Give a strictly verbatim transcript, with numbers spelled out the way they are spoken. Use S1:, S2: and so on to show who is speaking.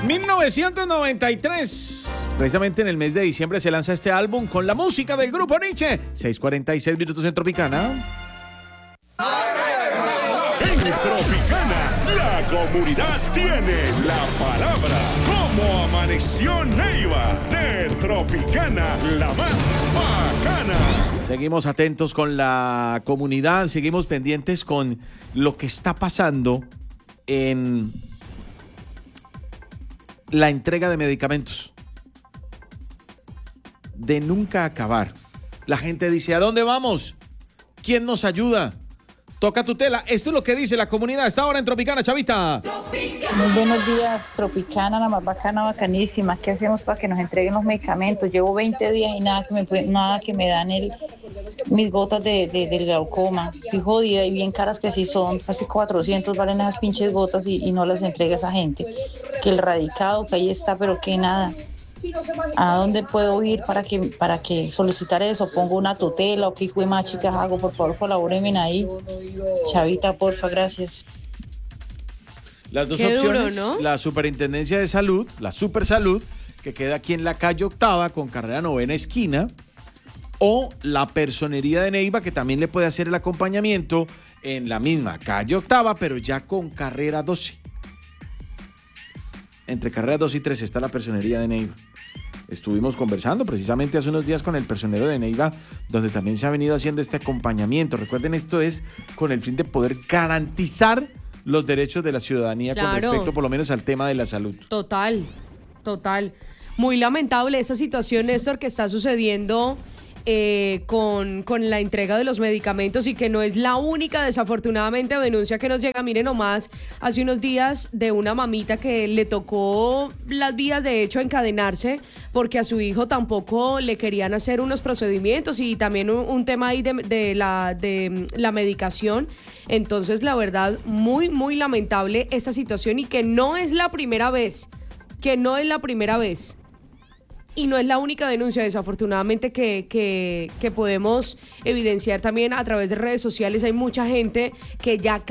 S1: mil novecientos noventa y tres. Precisamente en el mes de diciembre se lanza este álbum con la música del grupo Nietzsche. seis cuarenta y seis minutos en Tropicana.
S2: En Tropicana, la comunidad tiene la palabra. ¿Cómo amaneció Neiva? De Tropicana, la más bacana.
S1: Seguimos atentos con la comunidad, seguimos pendientes con lo que está pasando en la entrega de medicamentos. De nunca acabar. La gente dice, ¿a dónde vamos? ¿Quién nos ayuda? Toca tutela. Esto es lo que dice la comunidad. Está ahora en Tropicana, Chavita.
S3: Tropicana. Muy buenos días, Tropicana, la más bacana, bacanísima. ¿Qué hacemos para que nos entreguen los medicamentos? Llevo veinte días y nada que me, nada que me dan el, mis gotas de, de, del glaucoma. Estoy jodida y bien caras que sí son. Casi cuatrocientos valen esas pinches gotas y, y no las entrega esa gente. Que el radicado, que ahí está, pero que nada. ¿A dónde puedo ir para que para que solicitar eso? ¿Pongo una tutela o qué hijo de más chicas hago? Por favor, colabórenme ahí. Chavita, porfa, gracias.
S1: Las dos
S4: Qué
S1: opciones,
S4: duro, ¿no?
S1: La Superintendencia de Salud, la Super Salud, que queda aquí en la calle Octava con carrera novena esquina, o la Personería de Neiva, que también le puede hacer el acompañamiento en la misma calle Octava, pero ya con carrera doce. Entre carreras dos y tres está la Personería de Neiva. Estuvimos conversando precisamente hace unos días con el personero de Neiva, donde también se ha venido haciendo este acompañamiento. Recuerden, esto es con el fin de poder garantizar los derechos de la ciudadanía, claro, con respecto por lo menos al tema de la salud.
S4: Total, total. Muy lamentable esa situación, Néstor, que está sucediendo eh, con, con la entrega de los medicamentos y que no es la única, desafortunadamente, denuncia que nos llega. Miren nomás, hace unos días de una mamita que le tocó las vías, de hecho, encadenarse porque a su hijo tampoco le querían hacer unos procedimientos y también un, un tema ahí de, de, la, de la medicación. Entonces, la verdad, muy, muy lamentable esa situación y que no es la primera vez, que no es la primera vez. Y no es la única denuncia, desafortunadamente, que, que, que podemos evidenciar también a través de redes sociales. Hay mucha gente que ya